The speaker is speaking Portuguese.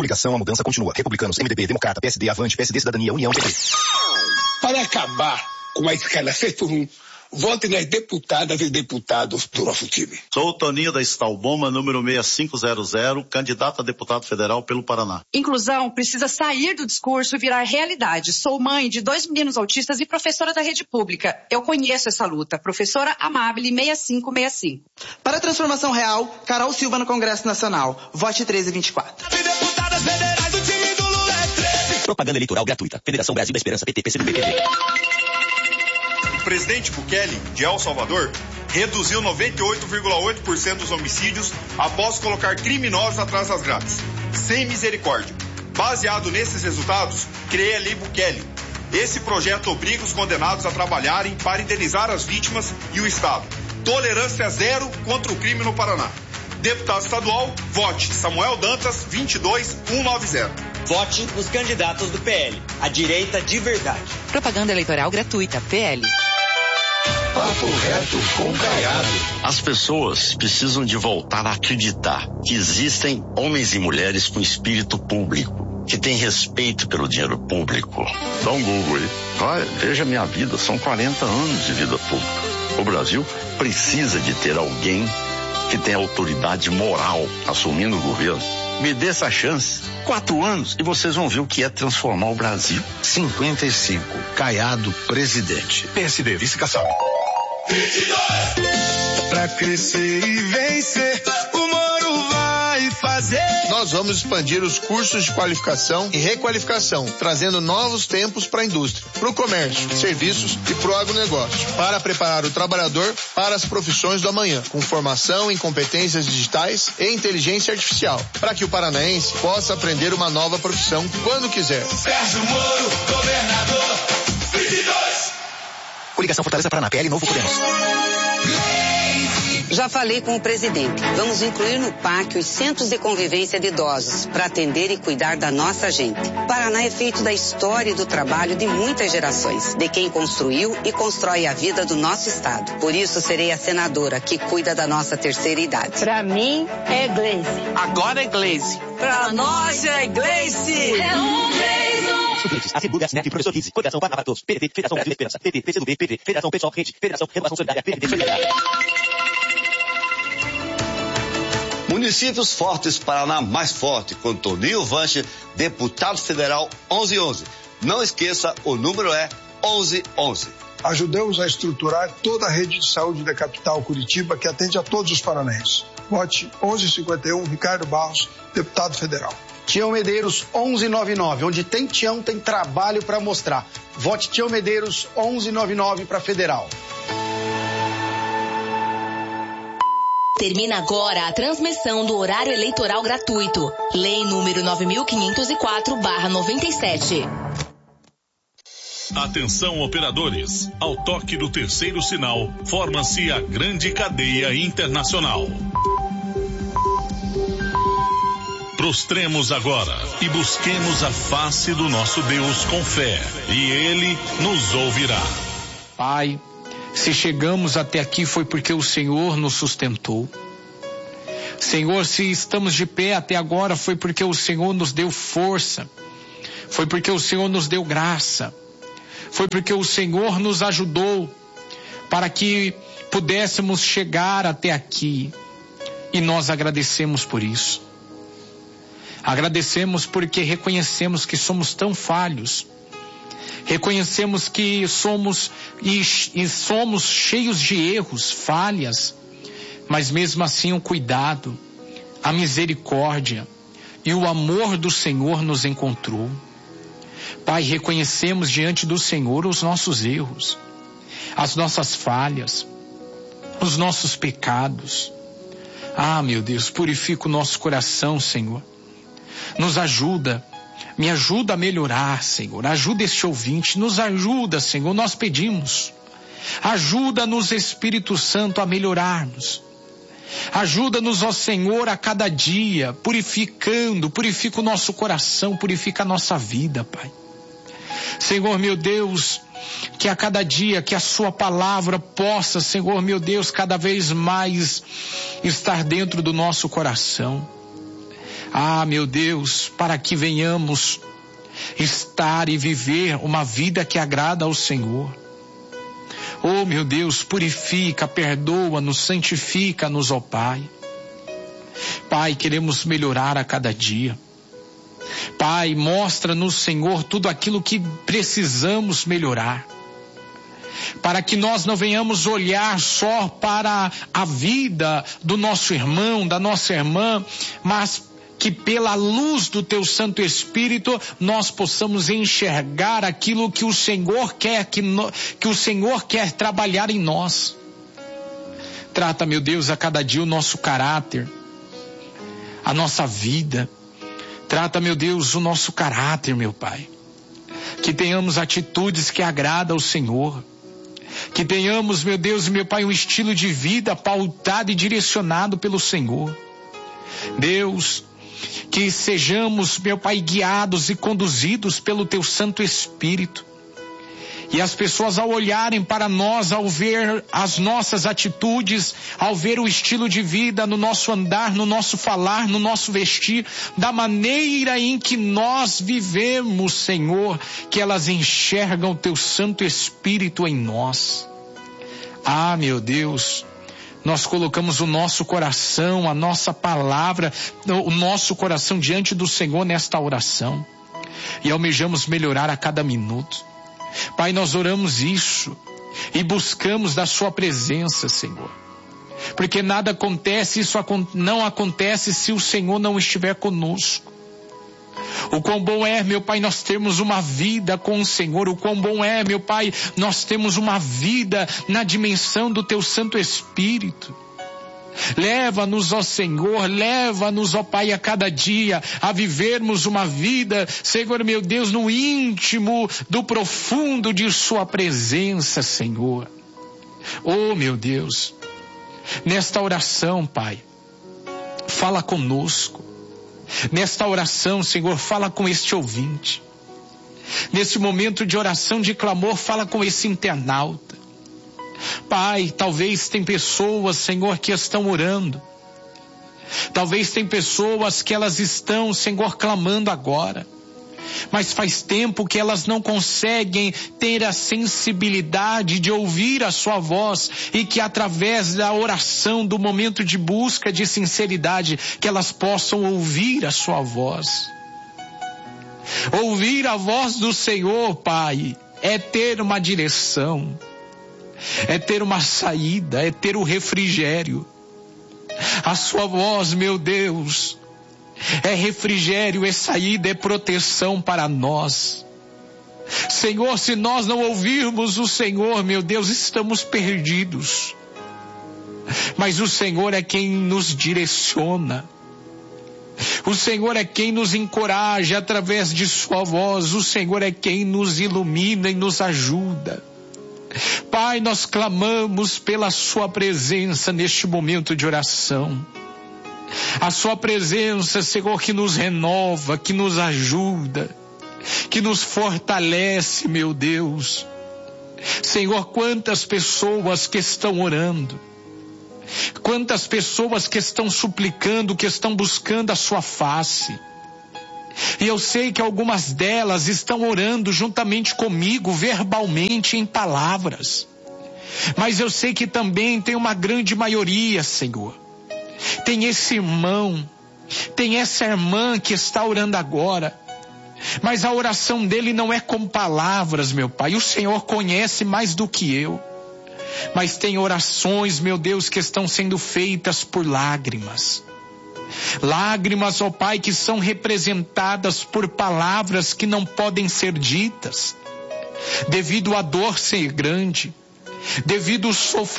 Coligação, a mudança continua. Republicanos, MDB, Democrata, PSD, Avante, PSD, Cidadania, União, PT. Para acabar com a escala 6x1, vote nas deputadas e deputados do nosso time. Sou o Toninho da Stalboma, número 6500, candidato a deputado federal pelo Paraná. Inclusão precisa sair do discurso e virar realidade. Sou mãe de 2 meninos autistas e professora da rede pública. Eu conheço essa luta. Professora Amabile 6565. Para a transformação real, Carol Silva no Congresso Nacional. Vote 1324. Deputadas federais do time do Lula é 13. Propaganda eleitoral gratuita. Federação Brasil da Esperança, PT, PCdoB, PV. O presidente Bukele, de El Salvador, reduziu 98,8% dos homicídios após colocar criminosos atrás das grades, sem misericórdia. Baseado nesses resultados, criei a Lei Bukele. Esse projeto obriga os condenados a trabalharem para indenizar as vítimas e o Estado. Tolerância zero contra o crime no Paraná. Deputado estadual, vote Samuel Dantas 22190. Vote nos candidatos do PL, a direita de verdade. Propaganda eleitoral gratuita, PL. Papo reto com Caiado. As pessoas precisam de voltar a acreditar que existem homens e mulheres com espírito público, que têm respeito pelo dinheiro público. Dá um Google aí. Vai, veja minha vida, são 40 anos de vida pública. O Brasil precisa de ter alguém que tenha autoridade moral assumindo o governo. Me dê essa chance. 4 anos e vocês vão ver o que é transformar o Brasil. 55. Caiado, presidente. PSD, vice-caçado. 22. Pra crescer e vencer, o Moro vai fazer. Nós vamos expandir os cursos de qualificação e requalificação, trazendo novos tempos para a indústria, para o comércio, serviços e para o agronegócio, para preparar o trabalhador para as profissões do amanhã, com formação em competências digitais e inteligência artificial, para que o paranaense possa aprender uma nova profissão quando quiser. Sérgio Moro, governador. 22. Coligação Fortaleza Paraná, PL Novo Podemos. Já falei com o presidente. Vamos incluir no PAC os centros de convivência de idosos para atender e cuidar da nossa gente. Paraná é feito da história e do trabalho de muitas gerações, de quem construiu e constrói a vida do nosso estado. Por isso serei a senadora que cuida da nossa terceira idade. Pra mim é Gleice. Agora é Gleice. Pra nós é Gleice. É um beijo. Suplentes, Assegura, Sinep, Professor Guise, Coligação Paraná para Todos, PDT, Federação Brasil da Esperança, PT, PCdoB, PV, Federação Pessoal Rede, Federação Renovação Solidária, PDT, Solidariedade. Municípios Fortes Paraná mais forte, com Toninho Vanche, deputado federal 1111. Não esqueça, o número é 1111. Ajudamos a estruturar toda a rede de saúde da capital Curitiba, que atende a todos os paranaenses. Vote 1151, Ricardo Barros, deputado federal. Tião Medeiros 1199, onde tem Tião, tem trabalho para mostrar. Vote Tião Medeiros 1199 para federal. Termina agora a transmissão do horário eleitoral gratuito. Lei número 9504/97. Atenção, operadores. Ao toque do terceiro sinal, forma-se a grande cadeia internacional. Prostremos agora e busquemos a face do nosso Deus com fé, e Ele nos ouvirá. Pai, se chegamos até aqui foi porque o Senhor nos sustentou. Senhor, se estamos de pé até agora foi porque o Senhor nos deu força. Foi porque o Senhor nos deu graça. Foi porque o Senhor nos ajudou para que pudéssemos chegar até aqui. E nós agradecemos por isso. Agradecemos porque reconhecemos que somos tão falhos. Reconhecemos que somos cheios de erros, falhas, mas mesmo assim o cuidado, a misericórdia e o amor do Senhor nos encontrou. Pai, reconhecemos diante do Senhor os nossos erros, as nossas falhas, os nossos pecados. Ah, meu Deus, purifica o nosso coração, Senhor. Nos ajuda, me ajuda a melhorar, Senhor. Ajuda este ouvinte, nos ajuda, Senhor, nós pedimos. Ajuda-nos, Espírito Santo, a melhorarmos. Ajuda-nos, ó Senhor, a cada dia, purifica o nosso coração, purifica a nossa vida, Pai. Senhor, meu Deus, que a cada dia, que a sua palavra possa, Senhor, meu Deus, cada vez mais estar dentro do nosso coração. Ah, meu Deus, para que venhamos estar e viver uma vida que agrada ao Senhor. Oh, meu Deus, purifica, perdoa-nos, santifica-nos, ó Pai. Pai, queremos melhorar a cada dia. Pai, mostra-nos, Senhor, tudo aquilo que precisamos melhorar. Para que nós não venhamos olhar só para a vida do nosso irmão, da nossa irmã, mas que pela luz do Teu Santo Espírito nós possamos enxergar aquilo que o Senhor quer, que o Senhor quer trabalhar em nós. Trata, meu Deus, a cada dia o nosso caráter, a nossa vida. Trata, meu Deus, o nosso caráter, meu Pai. Que tenhamos atitudes que agradam ao Senhor. Que tenhamos, meu Deus e meu Pai, um estilo de vida pautado e direcionado pelo Senhor. Deus, que sejamos, meu Pai, guiados e conduzidos pelo Teu Santo Espírito. E as pessoas, ao olharem para nós, ao ver as nossas atitudes, ao ver o estilo de vida no nosso andar, no nosso falar, no nosso vestir, da maneira em que nós vivemos, Senhor, que elas enxergam o Teu Santo Espírito em nós. Ah, meu Deus, nós colocamos o nosso coração, a nossa palavra, o nosso coração diante do Senhor nesta oração. E almejamos melhorar a cada minuto. Pai, nós oramos isso e buscamos da Sua presença, Senhor. Porque nada acontece, isso não acontece se o Senhor não estiver conosco. O quão bom é, meu Pai, nós termos uma vida com o Senhor. O quão bom é, meu Pai, nós temos uma vida na dimensão do Teu Santo Espírito. Leva-nos, ó Senhor, leva-nos, ó Pai, a cada dia a vivermos uma vida, Senhor, meu Deus, no íntimo do profundo de Sua presença, Senhor. Oh, meu Deus, nesta oração, Pai, fala conosco. Nesta oração, Senhor, fala com este ouvinte. Nesse momento de oração, de clamor, fala com esse internauta. Pai, talvez tem pessoas, Senhor, que estão orando. Talvez tem pessoas que elas estão, Senhor, clamando agora. Mas faz tempo que elas não conseguem ter a sensibilidade de ouvir a Sua voz e que através da oração, do momento de busca de sinceridade, que elas possam ouvir a Sua voz. Ouvir a voz do Senhor, Pai, é ter uma direção. É ter uma saída, é ter o refrigério. A Sua voz, meu Deus, é refrigério, é saída, é proteção para nós. Senhor, se nós não ouvirmos o Senhor, meu Deus, estamos perdidos. Mas o Senhor é quem nos direciona. O Senhor é quem nos encoraja através de Sua voz. O Senhor é quem nos ilumina e nos ajuda. Pai, nós clamamos pela Sua presença neste momento de oração. A Sua presença, Senhor, que nos renova, que nos ajuda, que nos fortalece, meu Deus. Senhor, quantas pessoas que estão orando, quantas pessoas que estão suplicando, que estão buscando a Sua face. E eu sei que algumas delas estão orando juntamente comigo, verbalmente, em palavras. Mas eu sei que também tem uma grande maioria, Senhor. Tem esse irmão, tem essa irmã que está orando agora. Mas a oração dele não é com palavras, meu Pai. O Senhor conhece mais do que eu. Mas tem orações, meu Deus, que estão sendo feitas por lágrimas. Lágrimas, ó Pai, que são representadas por palavras que não podem ser ditas, devido à dor ser grande, devido ao sofrimento